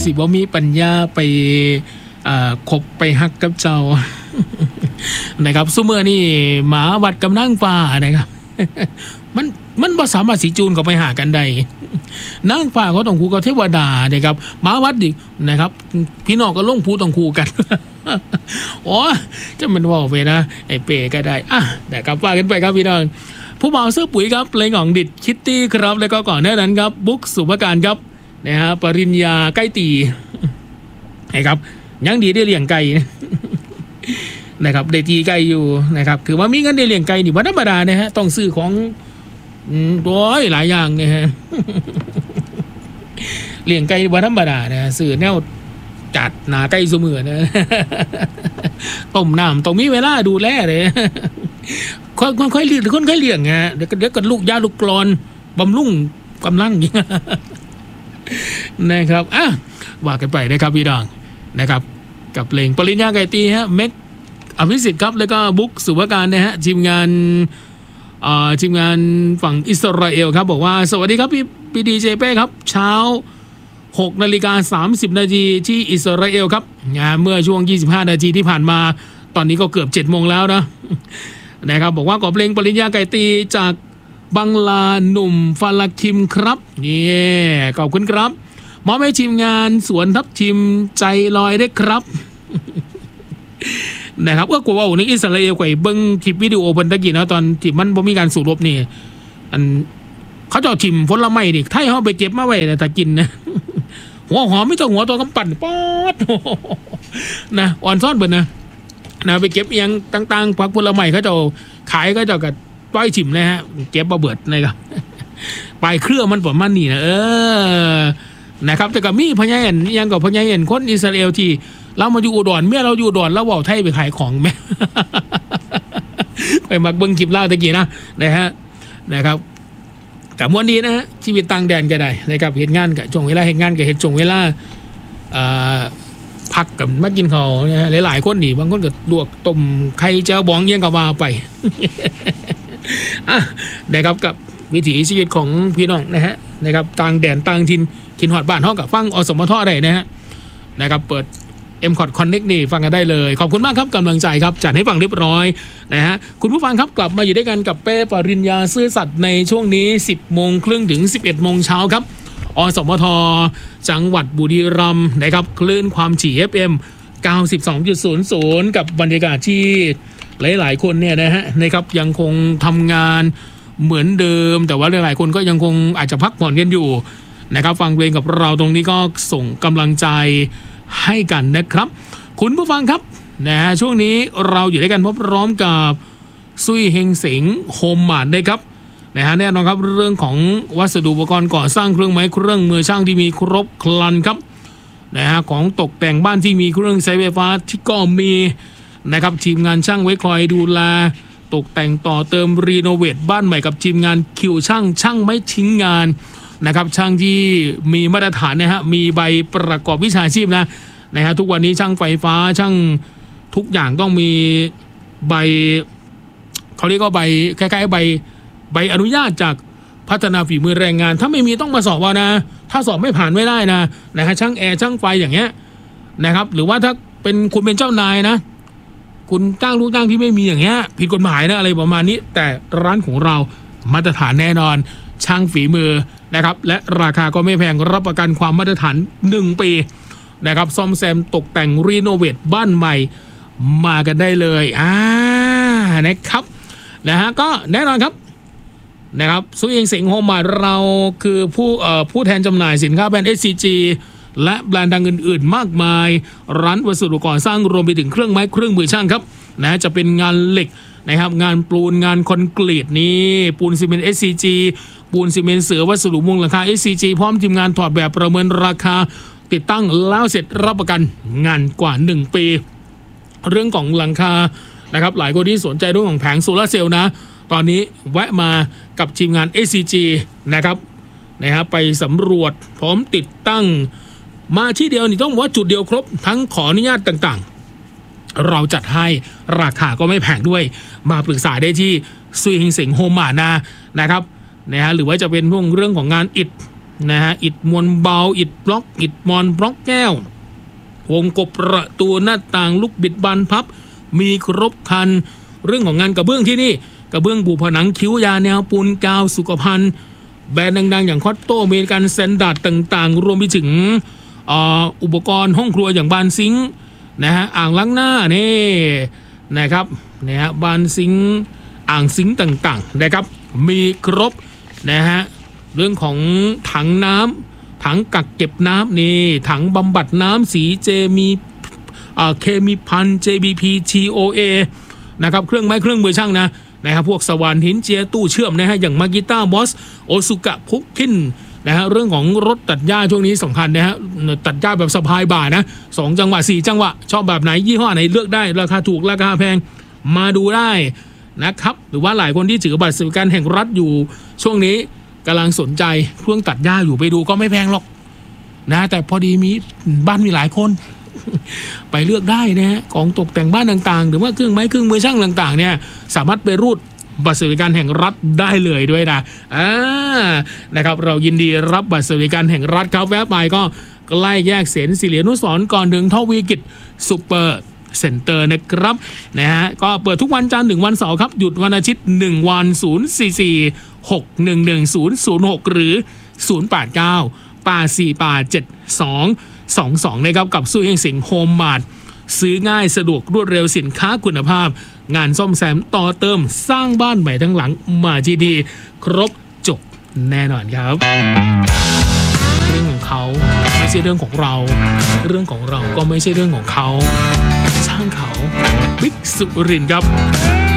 สิบ่มีปัญญาไปคบไปฮักกับเจ้า นะครับซุมื้อนี่หมาวัดกำลังฟ้านะครับ มันบ่สามารถสิจูนเข้าไปหากันได้นางฟ้าเขาต้องคู่กับเทวดานะครับหมาวัดดินะครับพี่น้องก็ลงผู้ต้องคู่กัน โอ้จะมันว่าไปนะไอ้เป๋ก็ได้นะครับว่ากันไปครับพี่น้องผู้บ่าวเสื้อปุ๋ยครับเพลงของดิดคิตตี้ครับแล้วก็ก่อนหน้านั้นครับบุ๊กสุภการครับนะฮะปริญญาใกล้ตีนะครับยังดีได้เลี้ยงไก่ นะครับได้ตีไก่อยู่นะครับคือว่ามีเงินได้เลี้ยงไก่นี่บ่ธรรมดานะฮะต้องซื้อของตัวหลายอย่างเนี่ยฮะ เลี้ยงไก่บ่ธรรมดานะซื้อแนวจัดหนาไก่ซุมื้อนะ ต้มน้ำต้องมีเวลาดูแลเลย ค่อยๆเลี้ยงค่อยๆเลี้ยงฮะเดี๋ยวก็ลูกยาลูกกรอนบำรุงกำลัง นะครับว่ากันไปนะครับพี่น้องนะครับกับเพลงปริญญาไก่ตีฮะเม็กอภิสิทธิ์ครับแล้วก็บุ๊กสุภการนะฮะทีมงานฝั่งอิสราเอลครับบอกว่าสวัสดีครับพี่ดีเจเป้ครับเช้า6:30 นาทีที่อิสราเอลครับเมื่อช่วง25นาทีที่ผ่านมาตอนนี้ก็เกือบ7 โมงแล้วนะนะครับบอกว่าขอเพลงปริญญาไก่ตีจากบังลาหนุ่มฟาลาคิมครับนี่ขอบคุณครับมอบให้ทีมงานสวนทับทิมใจลอยได้ครับ นะครับก็กลัวว่าในอิสราเอลไก่เบิ้งคลิปวิดีโอเพิ่นตะกี้นะตอนที่มันบ่มีการสู้รบนี่อันเขาเจ้าทิมผลไม้นี่ไทยเฮาไปเก็บมาไว้แต่กินนะ หัวหอมไม่ต้องหัวตัวกำปั่นป๊อด นะอ่อนซ่อนเบิ่นนะไปเก็บเอียงต่างๆผักผลไม้เขาเจ้าขายเขาเจ้าก็ปล่อยถิ่มนะฮะเก็บบ่เบิดนะครับ ปลายเครือมันประมาณนี้นะนะครับแต่ก็มีพญาเอ็นยังกับพญาเอ็นคนอิสราเอลที่เรามาอยู่อุดรเมื่อเราอยู่อุดรแล้วว่าไทยไปขายของแม่ ไปมักเบิ้งคลิปเล่าตะกี้นะฮะนะครับกับวันนี้นะฮะชีวิตต่างแดนก็ได้นะครับเห็นงานกับช่วงเวลาเห็นงานกับเห็นช่วงเวลาพักกับมากินข้าวนะฮะหลายๆคนนี่บางคนก็ลวกต้มไข่เจ้าบองยังกับว่าไป นะครับกับวิถีชีวิตของพี่น้องนะฮะนะครับต่างแดนต่างถิ่นกินหอดบ้านห้องกับฟังอสมทได้นะฮะนะครับเปิดM.Cod Connect นี่ฟังกันได้เลยขอบคุณมากครับกำลังใจครับจัดให้ฟังเรียบร้อยนะฮะคุณผู้ฟังครับกลับมาอยู่ด้วยกันกับเป้ปริญญาซื่อสัตย์ในช่วงนี้ 10:30 ถึง 11 โมงเช้าครับอสมทจังหวัดบุรีรัมย์นะครับคลื่นความถี่ FM 92.00 กับบรรยากาศที่หลายๆคนเนี่ยนะฮะนะครับยังคงทำงานเหมือนเดิมแต่ว่าหลายๆคนก็ยังคงอาจจะพักผ่อนกันอยู่นะครับฟังเพลงกับเราตรงนี้ก็ส่งกำลังใจให้กันนะครับคุณผู้ฟังครับนะฮะช่วงนี้เราอยู่ด้วยกันพร้อมกับซุยเฮงเสงโฮมมาร์ทนะครับนะฮะแน่นอนครับเรื่องของวัสดุอุปกรณ์ก่อสร้างเครื่องไม้เครื่องมือช่างที่มีครบครันครับนะฮะของตกแต่งบ้านที่มีเครื่องใช้ไฟฟ้าที่ก็มีนะครับทีมงานช่างไว้คอยดูแลตกแต่งต่อเติมรีโนเวทบ้านใหม่กับทีมงานคิวช่างไม่ทิ้งงานนะครับช่างที่มีมาตรฐานนะฮะมีใบประกอบวิชาชีพนะฮะทุกวันนี้ช่างไฟฟ้าช่างทุกอย่างต้องมีใบเขาเรียกว่าใบคล้ายๆใบอนุญาตจากพัฒนาฝีมือแรงงานถ้าไม่มีต้องมาสอบเอานะถ้าสอบไม่ผ่านไม่ได้นะฮะช่างแอร์ช่างไฟอย่างเงี้ยนะครับหรือว่าถ้าเป็นคุณเป็นเจ้านายนะคุณจ้างลูกจ้างที่ไม่มีอย่างเงี้ยผิดกฎหมายนะอะไรประมาณนี้แต่ร้านของเรามาตรฐานแน่นอนช่างฝีมือนะครับและราคาก็ไม่แพงรับประกันความมาตรฐาน1 ปีนะครับซ่อมแซมตกแต่งรีโนเวทบ้านใหม่มากันได้เลยนะครับนะฮะก็แน่นอนครับนะครับซุยเฮงเสงโฮมมาร์ทเราคือผู้แทนจำหน่ายสินค้าแบรนด์ SCG และแบรนด์ดังอื่นๆมากมายร้านวัสดุก่อสร้างรวมไปถึงเครื่องไม้เครื่องมือช่างครับนะจะเป็นงานเหล็กนะครับงานปูนงานคอนกรีตนี่ปูนซีเมนต์ SCG ปูนซีเมนต์เสือวัสดุมุงหลังคา SCG พร้อมทีมงานถอดแบบประเมินราคาติดตั้งแล้วเสร็จรับประกันงานกว่า1 ปีเรื่องของหลังคานะครับหลายคนที่สนใจเรื่องของแผงโซลาร์เซลล์นะตอนนี้แวะมากับทีมงาน SCG นะครับไปสำรวจพร้อมติดตั้งมาที่เดียวนี่ต้องบอกว่าจุดเดียวครบทั้งขออนุญาตต่างๆเราจัดให้ราคาก็ไม่แพงด้วยมาปรึกษาได้ที่ซุยเฮงเสงโฮมมาร์ทนะครับหรือว่าจะเป็นเรื่องของงานอิฐนะฮะอิฐมวลเบาอิฐบล็อกอิฐมอนบล็อกแก้ววงกบประตูหน้าต่างลูกบิดบานพับมีครบครันเรื่องของงานกระเบื้องที่นี่กระเบื้องปูผนังคิ้วยาแนวปูนกาวสุขภัณฑ์แบรนด์ดังๆอย่างคอตโต้อเมริกันสแตนดาร์ดต่างๆรวมไปถึงอุปกรณ์ห้องครัวอย่างบานซิงค์นะฮะอ่างล้างหน้านี่นะครับนะฮะบานซิงค์อ่างซิงค์ต่างๆนะครับมีครบนะฮะเรื่องของถังน้ำถังกักเก็บน้ำนี่ถังบำบัดน้ำสีเจมีเคมีพัน JBP TOA นะครับเครื่องไม้เครื่องมือช่างนะครับพวกสว่านหินเจียตู้เชื่อมนะฮะอย่างมากิต้าบอสโอซุกะพุกคินนะฮะเรื่องของรถตัดหญ้าช่วงนี้สำคัญนะฮะตัดหญ้าแบบสะพายบ่านะ2จังหวะ4จังหวะชอบแบบไหนยี่ห้อไหนเลือกได้ราคาถูกราคาแพงมาดูได้นะครับหรือว่าหลายคนที่ถือบัตรสวัสดิการแห่งรัฐอยู่ช่วงนี้กำลังสนใจเครื่องตัดหญ้าอยู่ไปดูก็ไม่แพงหรอกนะแต่พอดีมีบ้านมีหลายคนไปเลือกได้นะฮะของตกแต่งบ้านต่างๆหรือว่าเครื่องไม้เครื่องมือช่างต่างๆเนี่ยสามารถไปรูดบัตรสวัสดิการแห่งรัฐได้เลยด้วยนะครับเรายินดีรับบัตรสวัสดิการแห่งรัฐครับแวะไปก็ใกล้แยกเสนศิริอนุสรณ์ก่อนถึงทวีกิจซุปเปอร์เซ็นเตอร์นะครับนะฮะก็เปิดทุกวันจันทร์ถึงวันเสาร์ครับหยุดวันอาทิตย์1วัน044-611-006หรือ089-848-7222นะครับกับสู้เฮงสิงโฮมมาร์ทซื้อง่ายสะดวกรวดเร็วสินค้าคุณภาพงานซ่อมแซมต่อเติมสร้างบ้านใหม่ทั้งหลังมาที่ดีครบจบแน่นอนครับเรื่องของเขาไม่ใช่เรื่องของเราเรื่องของเราก็ไม่ใช่เรื่องของเขาช่างเขาบิ๊กสุรินทร์ครับ